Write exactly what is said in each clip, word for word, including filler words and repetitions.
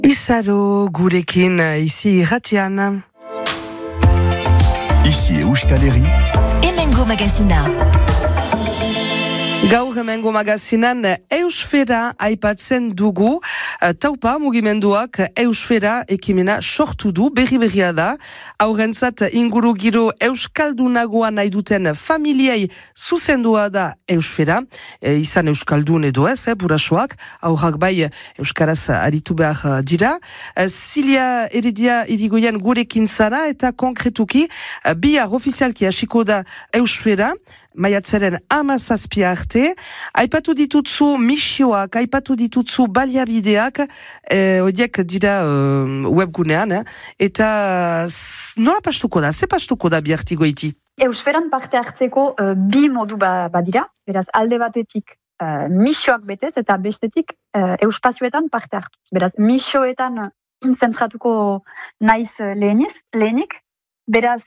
Izaro gurekin izi irratian. Ici Euskal Herri. Hemengo magazina. Gaur hemengo magazinan Eusfera aipatzen dugu. Taupa mugimenduak Eusfera ekimena sortu du, berri-berria da. Haurentzat inguru giro euskaldunagoa nahi duten familiei zuzendua da Eusfera. E, izan euskaldun edo ez, eh, burasoak. Aurrak bai euskaraz aritu behar dira. E, Zilia Heredia Irigoyen gurekin zara eta konkretuki bihar ofizialki hasiko da Eusfera. Maiatzaren hamazazpia arte, aipatu ditutzu misioak, aipatu ditutzu baliabideak, horiek e, dira e, webgunean, eh? Eta nola pastuko da, ze pastuko da biharti goiti? Eusferan parte hartzeko uh, bi modu ba, badira, beraz alde batetik uh, misioak betez eta bestetik uh, euspazioetan parte hartuz. Beraz misioetan zentratuko naiz leheniz, lehenik, beraz,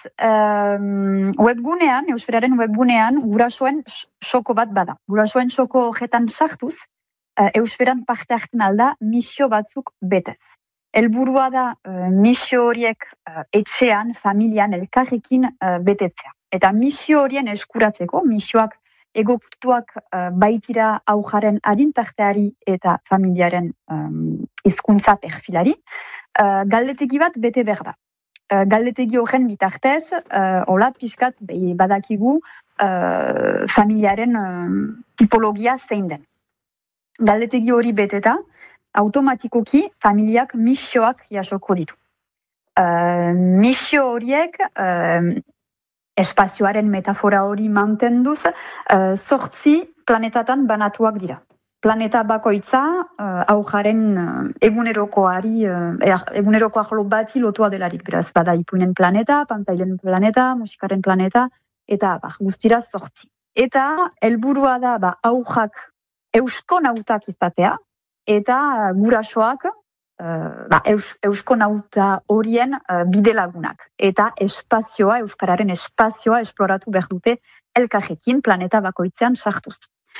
um, webgunean, Eusferaren webgunean, gurasoen soko bat bada. Gurasoen soko horretan sartuz, uh, Eusferan parte hartzen alda misio batzuk betez. Helburua da uh, misio horiek uh, etxean, familian, elkarrekin uh, betetzea. Eta misio horien eskuratzeko, misioak egokituak uh, baitira aujaren adintarteari eta familiaren um, hizkuntza perfilari, uh, galdetegi bat bete behar da. Galdetegi horren bitartez, uh, hola, pixkat, badakigu uh, familiaren uh, tipologia zein den. Galdetegi hori beteta, automatikoki familiak misioak jasoko ditu. Uh, misio horiek, uh, espazioaren metafora hori mantenduz, uh, zortzi planetatan banatuak dira. Planeta bakoitza, uh, aujaren uh, egunerokoari, uh, eguneroko ahlo bati lotua delarik. Beraz, bada ipuinen planeta, pantailen planeta, musikaren planeta, eta bah, guztira zortzi. Eta helburua da ba, aujak euskonautak izatea, eta uh, gurasoak uh, ba, eus, euskonauta horien uh, bidelagunak. Eta espazioa, euskararen espazioa esploratu behar dute elkarrekin planeta bakoitzean sartuz.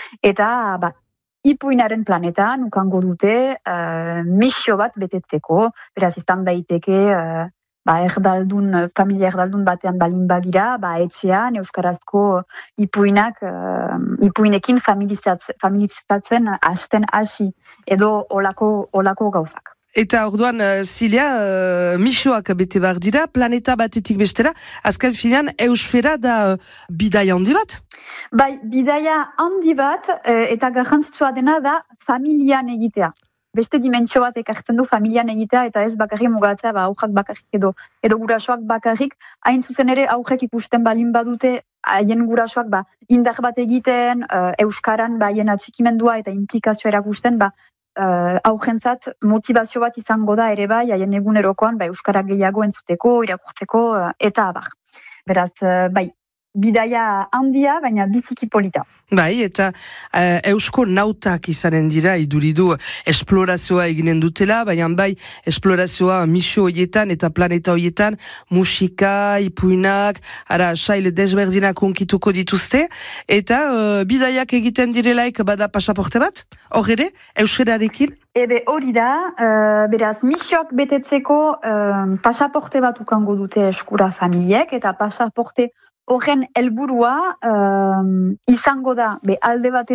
Eta ba, ipuinaren planetan ukango dute uh, misio bat betetzeko, beraz izan daiteke uh, ba, erdaldun, familia erdaldun batean balin bagira, ba, etxean euskarazko ipuinak, uh, ipuinekin familizatzen hasten hasi edo olako, olako gauzak. Eta orduan, uh, Zilia, uh, misioak bete behar dira, planeta batetik bestera, azken finean, Eusfera da uh, bidaia handi bat? Bai, bidaia handi bat, uh, eta garrantzitsua dena da familian egitea. Beste dimentsio bat ekartzen du familian egitea, eta ez bakarrik mugatzea, ba, aurrak bakarrik edo, edo gurasoak bakarrik, hain zuzen ere aurrek ikusten balin badute, haien gurasoak ba, indar bat egiten, uh, Euskaran ba, haien atxikimendua eta implikazio erakusten, ba, Uh, aurrentzat motivazio bat izango da ere bai, haien egunerokoan ba, euskara gehiago entzuteko, irakurtzeko, uh, eta abar. Beraz, uh, bai, bidaia handia, baina biziki polita. Bai, eta uh, eusko nautak izanen dira, iduridu esplorazioa eginen dutela, baina bai, esplorazioa misio horietan eta planeta horietan, musika, ipuinak, ara, sail desberdinak unkituko dituzte, eta uh, bidaiak egiten direlaik bada pasaporte bat, hor ere, euskerarekin? Ebe hori da, uh, beraz, misioak betetzeko uh, pasaporte bat ukango dute eskura familiek, eta pasaporte horren helburua uh, izango da, be alde batetik